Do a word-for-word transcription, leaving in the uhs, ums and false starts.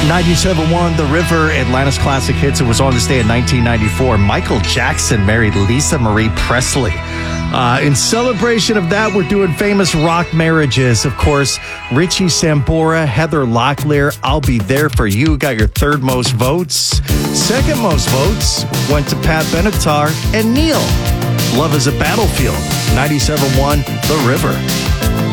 ninety-seven point one The River, Atlanta's classic hits. It was on this day in nineteen ninety-four. Michael Jackson married Lisa Marie Presley. Uh, in celebration of that, we're doing famous rock marriages. Of course, Richie Sambora, Heather Locklear, I'll Be There For You got your third most votes. Second most votes went to Pat Benatar and Neil. Love is a Battlefield, ninety-seven point one The River.